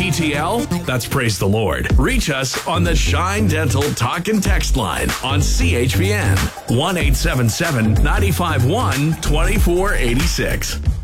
TTL? That's praise the Lord. Reach us on the Shine Dental Talk and Text line on CHPN 1-877-951-2486.